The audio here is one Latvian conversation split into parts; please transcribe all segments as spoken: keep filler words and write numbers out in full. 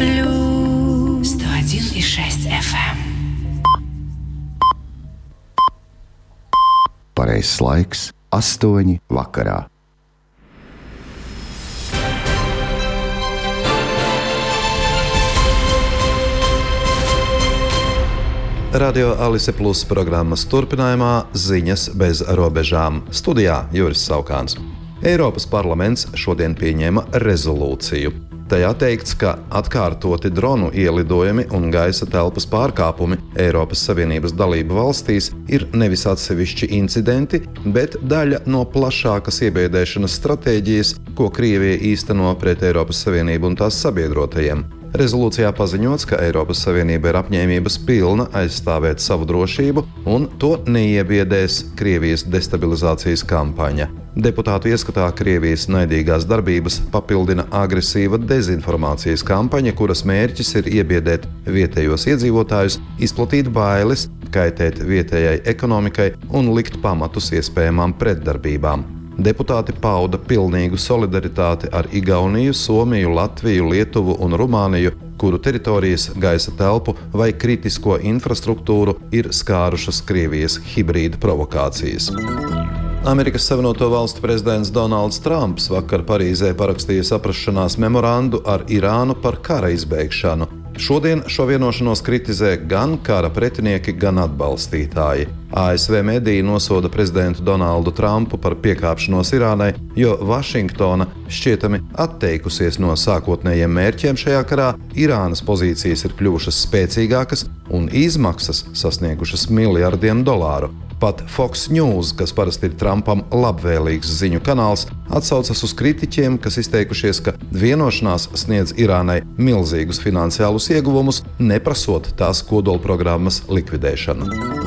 Плюс сто один и шесть эф эм. Pareizs laiks - astoņi vakarā. Radio Alise Plus programmas turpinājumā ziņas bez robežām. Studijā Juris Saukāns. Eiropas parlaments šodien pieņēma rezolūciju. Tajā teikts, ka atkārtoti dronu ielidojumi un gaisa telpas pārkāpumi Eiropas Savienības dalību valstīs ir nevis atsevišķi incidenti, bet daļa no plašākas iebiedēšanas stratēģijas, ko Krievija īsteno pret Eiropas Savienību un tās sabiedrotajiem. Rezolūcijā paziņots, ka Eiropas Savienība ir apņēmības pilna aizstāvēt savu drošību un to neiebiedēs Krievijas destabilizācijas kampaņa. Deputātu ieskatā Krievijas naidīgās darbības papildina agresīva dezinformācijas kampaņa, kuras mērķis ir iebiedēt vietējos iedzīvotājus, izplatīt bailes, kaitēt vietējai ekonomikai un likt pamatus iespējamām pretdarbībām. Deputāti pauda pilnīgu solidaritāti ar Igauniju, Somiju, Latviju, Lietuvu un Rumāniju, kuru teritorijas, gaisa telpu vai kritisko infrastruktūru ir skārušas Krievijas hibrīda provokācijas. Amerikas Savienoto Valstu prezidents Donalds Trumps vakar Parīzē parakstīja saprašanās memorandu ar Irānu par kara izbeigšanu. Šodien šo vienošanos kritizē gan kara pretinieki, gan atbalstītāji. A S V mediji nosoda prezidentu Donaldu Trumpu par piekāpšanos Irānai, jo Vašingtona šķietami atteikusies no sākotnējiem mērķiem šajā karā, Irānas pozīcijas ir kļuvušas spēcīgākas un izmaksas sasniegušas miljardiem dolāru. Pat Fox News, kas parasti ir Trumpam labvēlīgs ziņu kanāls, atsaucas uz kritiķiem, kas izteikušies, ka vienošanās sniedz Irānai milzīgus finansiālus ieguvumus, neprasot tās kodolprogrammas likvidēšanu.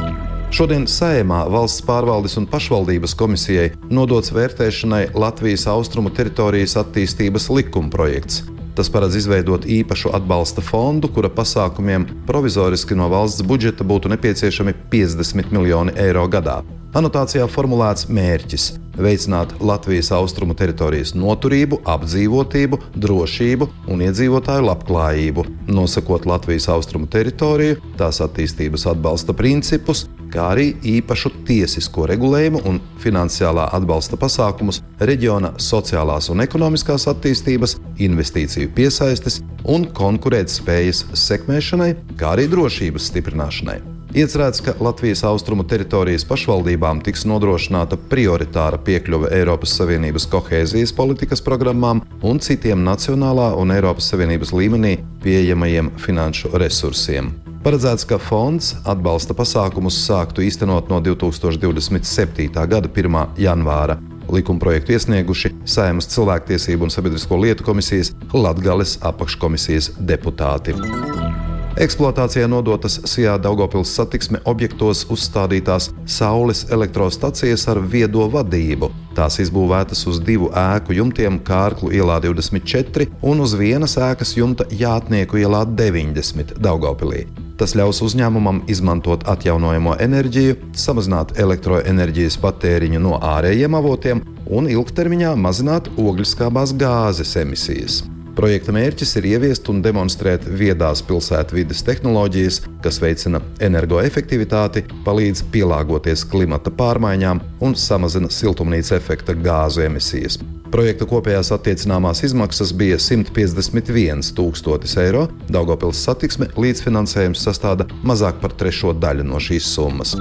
Šodien Saeimā Valsts pārvaldes un pašvaldības komisijai nodots vērtēšanai Latvijas austrumu teritorijas attīstības likumprojekts. Tas paredz izveidot īpašu atbalsta fondu, kura pasākumiem provizoriski no valsts budžeta būtu nepieciešami piecdesmit miljoni eiro gadā. Anotācijā formulēts mērķis – veicināt Latvijas austrumu teritorijas noturību, apdzīvotību, drošību un iedzīvotāju labklājību, nosakot Latvijas austrumu teritoriju, tās attīstības atbalsta principus, kā arī īpašu tiesisko regulējumu un finansiālā atbalsta pasākumus reģiona sociālās un ekonomiskās attīstības, investīciju piesaistes un konkurētspējas sekmēšanai, kā arī drošības stiprināšanai. Iecerēts, ka Latvijas austrumu teritorijas pašvaldībām tiks nodrošināta prioritāra piekļuve Eiropas Savienības kohēzijas politikas programmām un citiem nacionālā un Eiropas Savienības līmenī pieejamajiem finanšu resursiem. Paredzēts, ka fonds atbalsta pasākumus sāktu īstenot no divi tūkstoši divdesmit septītā gada pirmā janvāra. Likumprojektu iesnieguši Saeimas cilvēktiesību un sabiedrisko lietu komisijas Latgales apakškomisijas deputāti. Eksploatācijā nodotas Sijā Daugavpils satiksme objektos uzstādītās saules elektrostacijas ar viedo vadību. Tās izbūvētas uz divu ēku jumtiem Kārklu ielā divdesmit četri un uz vienas ēkas jumta Jātnieku ielā deviņdesmit Daugavpilī. Tas ļaus uzņēmumam izmantot atjaunojamo enerģiju, samazināt elektroenerģijas patēriņu no ārējiem avotiem un ilgtermiņā mazināt ogļskābās gāzes emisijas. Projekta mērķis ir ieviest un demonstrēt viedās pilsētvides tehnoloģijas, kas veicina energoefektivitāti, palīdz pielāgoties klimata pārmaiņām un samazina siltumnīca efekta gāzu emisijas. Projekta kopējās attiecināmās izmaksas bija simt piecdesmit viens tūkstotis eiro, Daugavpils satiksme līdzfinansējums sastāda mazāk par trešo daļu no šīs summas.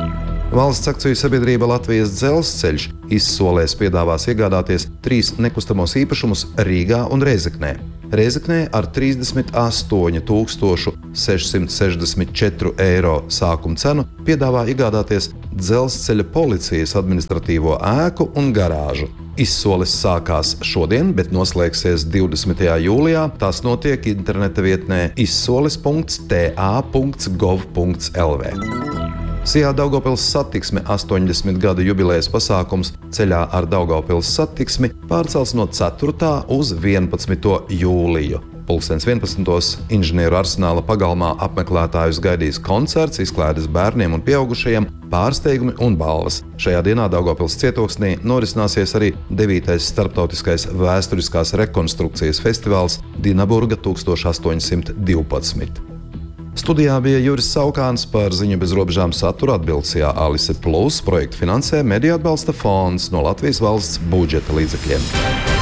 Valsts akciju sabiedrība Latvijas dzelzceļš izsolēs piedāvās iegādāties trīs nekustamos īpašumus Rīgā un Rēzeknē. Rēzeknē ar trīsdesmit astoņi tūkstoši sešsimt sešdesmit četri eiro sākuma cenu piedāvā iegādāties dzelzceļa policijas administratīvo ēku un garāžu. Izsoles sākās šodien, bet noslēgsies divdesmitajā jūlijā. Tas notiek interneta vietnē izsoles punkts t a punkts gov punkts l v. Sijā Daugavpils satiksme astoņdesmit gadu jubilejas pasākums ceļā ar Daugavpils satiksmi pārcels no ceturtā uz vienpadsmito jūliju. Pulkstens vienpadsmitos inženieru arsenāla pagalmā apmeklētājus gaidīs koncerts, izklaides bērniem un pieaugušajiem, pārsteigumi un balvas. Šajā dienā Daugavpils cietoksnī norisināsies arī devītais starptautiskais vēsturiskās rekonstrukcijas festivāls Dinaburga tūkstoš astoņsimt divpadsmit. Studijā bija Juris Saukāns, par ziņu bez robežām satura atbilcijā Alise Plus, projektu finansē Mediju atbalsta fonds no Latvijas valsts budžeta līdzekļiem.